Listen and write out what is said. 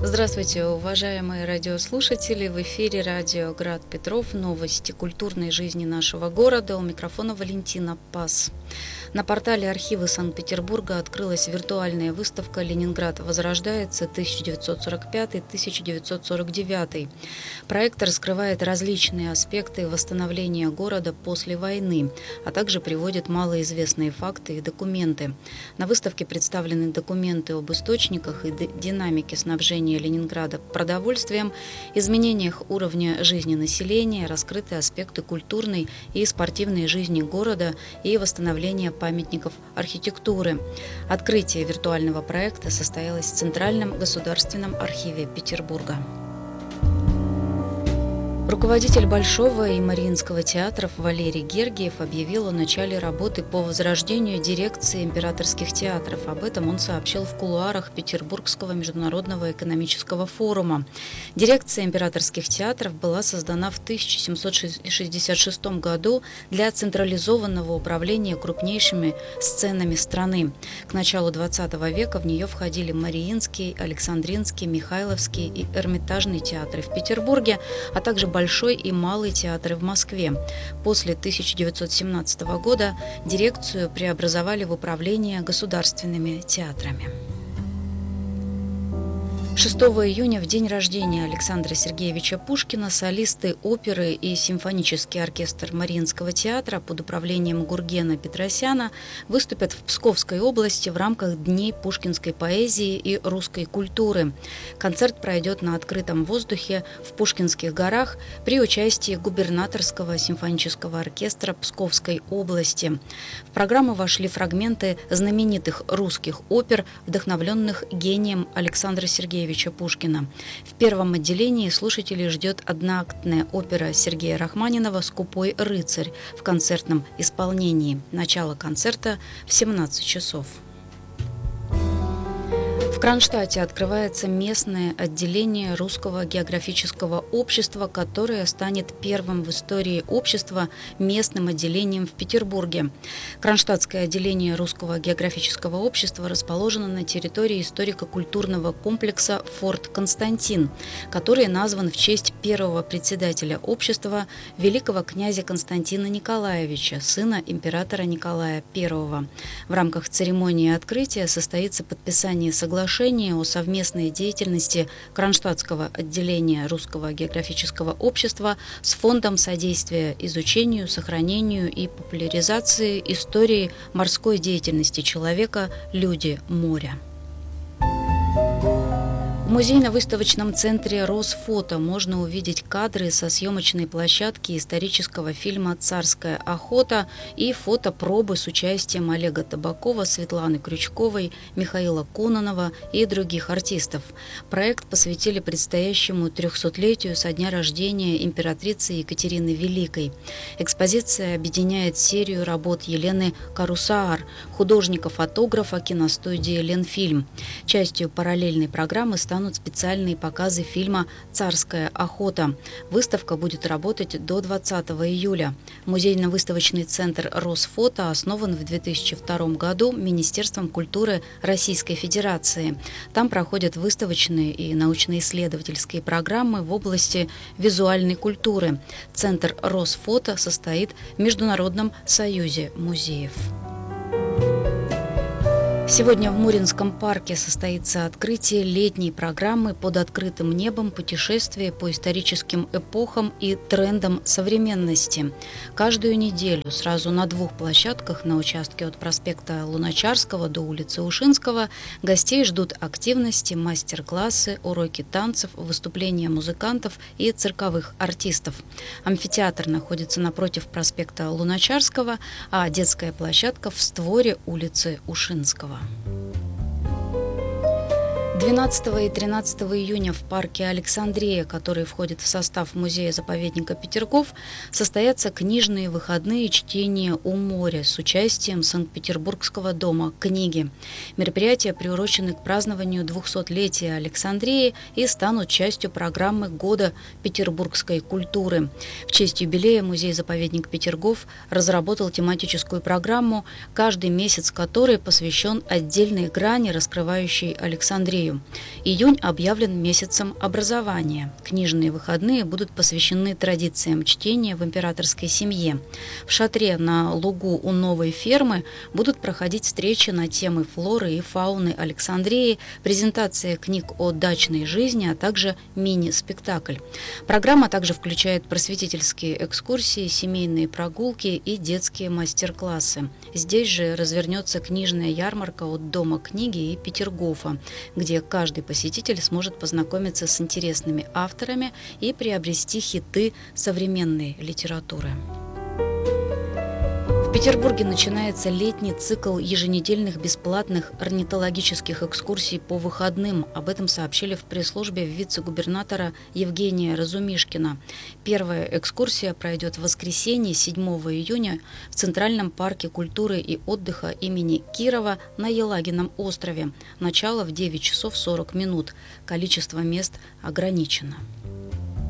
Здравствуйте, уважаемые радиослушатели! В эфире радио «Град Петров». Новости культурной жизни нашего города. У микрофона Валентина Пас. На портале архивы Санкт-Петербурга открылась виртуальная выставка «Ленинград возрождается. 1945-1949». Проект раскрывает различные аспекты восстановления города после войны, а также приводит малоизвестные факты и документы. На выставке представлены документы об источниках и динамике снабжения Ленинграда продовольствием, изменениях уровня жизни населения, раскрыты аспекты культурной и спортивной жизни города и восстановления памятников архитектуры. Открытие виртуального проекта состоялось в Центральном государственном архиве Петербурга. Руководитель Большого и Мариинского театров Валерий Гергиев объявил о начале работы по возрождению дирекции императорских театров. Об этом он сообщил в кулуарах Петербургского международного экономического форума. Дирекция императорских театров была создана в 1766 году для централизованного управления крупнейшими сценами страны. К началу XX века в нее входили Мариинский, Александринский, Михайловский и Эрмитажный театры в Петербурге, а также Большой и Малый театры в Москве. После 1917 года дирекцию преобразовали в управление государственными театрами. 6 июня, в день рождения Александра Сергеевича Пушкина, солисты оперы и симфонический оркестр Мариинского театра под управлением Гургена Петросяна выступят в Псковской области в рамках Дней пушкинской поэзии и русской культуры. Концерт пройдет на открытом воздухе в Пушкинских горах при участии губернаторского симфонического оркестра Псковской области. В программу вошли фрагменты знаменитых русских опер, вдохновленных гением Александра Сергеевича Пушкина. В первом отделении слушателей ждет одноактная опера Сергея Рахманинова «Скупой рыцарь» в концертном исполнении. Начало концерта в 17 часов. В Кронштадте открывается местное отделение Русского географического общества, которое станет первым в истории общества местным отделением в Петербурге. Кронштадтское отделение Русского географического общества расположено на территории историко-культурного комплекса «Форт Константин», который назван в честь первого председателя общества, великого князя Константина Николаевича, сына императора Николая I. В рамках церемонии открытия состоится подписание соглашения о совместной деятельности Кронштадтского отделения Русского географического общества с Фондом содействия изучению, сохранению и популяризации истории морской деятельности человека «Люди моря». В музейно-выставочном центре «Росфото» можно увидеть кадры со съемочной площадки исторического фильма «Царская охота» и фотопробы с участием Олега Табакова, Светланы Крючковой, Михаила Кононова и других артистов. Проект посвятили предстоящему 300-летию со дня рождения императрицы Екатерины Великой. Экспозиция объединяет серию работ Елены Карусаар, художника-фотографа киностудии «Ленфильм». Частью параллельной программы станут специальные показы фильма «Царская охота». Выставка будет работать до 20 июля. Музейно-выставочный центр «Росфото» основан в 2002 году Министерством культуры Российской Федерации. Там проходят выставочные и научно-исследовательские программы в области визуальной культуры. Центр «Росфото» состоит в Международном союзе музеев. Сегодня в Муринском парке состоится открытие летней программы «Под открытым небом. Путешествие по историческим эпохам и трендам современности». Каждую неделю сразу на 2 площадках на участке от проспекта Луначарского до улицы Ушинского гостей ждут активности, мастер-классы, уроки танцев, выступления музыкантов и цирковых артистов. Амфитеатр находится напротив проспекта Луначарского, а детская площадка в створе улицы Ушинского. 12 и 13 июня в парке Александрия, который входит в состав музея-заповедника Петергоф, состоятся книжные выходные чтения у моря с участием Санкт-Петербургского дома книги. Мероприятия приурочены к празднованию 200-летия Александрии и станут частью программы Года петербургской культуры. В честь юбилея музей-заповедник Петергоф разработал тематическую программу, каждый месяц которой посвящен отдельной грани, раскрывающей Александрию. неделю. Июнь объявлен месяцем образования. Книжные выходные будут посвящены традициям чтения в императорской семье. В шатре на лугу у новой фермы будут проходить встречи на темы флоры и фауны Александрии, презентация книг о дачной жизни, а также мини-спектакль. Программа также включает просветительские экскурсии, семейные прогулки и детские мастер-классы. Здесь же развернется книжная ярмарка от Дома книги и Петергофа, где каждый посетитель сможет познакомиться с интересными авторами и приобрести хиты современной литературы. В Петербурге начинается летний цикл еженедельных бесплатных орнитологических экскурсий по выходным. Об этом сообщили в пресс-службе вице-губернатора Евгения Разумишкина. Первая экскурсия пройдет в воскресенье, 7 июня, в Центральном парке культуры и отдыха имени Кирова на Елагином острове. Начало в 9 часов 40 минут. Количество мест ограничено.